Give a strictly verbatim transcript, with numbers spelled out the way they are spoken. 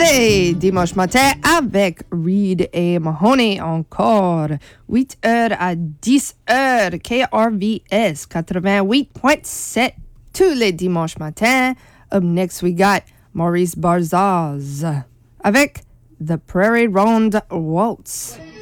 C'est dimanche matin avec Reed et Mahoney encore. huit heures à dix heures, K R V S quatre-vingt-huit point sept tous les dimanches matins. Up next, we got Maurice Barzaz avec The Prairie Ronde Waltz.